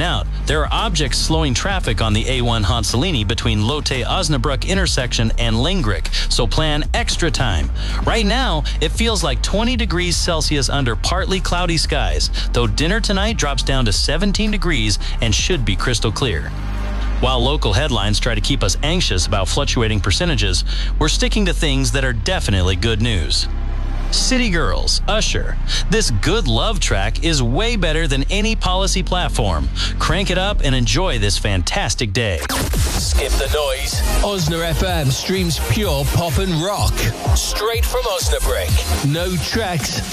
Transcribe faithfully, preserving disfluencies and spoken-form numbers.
out, there are objects slowing traffic on the A one Hansalini between Lotte-Osnabrück intersection and Lingrick, so plan extra time. Right now, it feels like twenty degrees Celsius under partly cloudy skies, though dinner tonight drops down to seventeen degrees and should be crystal clear. While local headlines try to keep us anxious about fluctuating percentages, we're sticking to things that are definitely good news. City Girls, Usher. This good love track is way better than any policy platform. Crank it up and enjoy this fantastic day. Skip the noise. Osna F M streams pure pop and rock. Straight from Osnabrück. No tracks.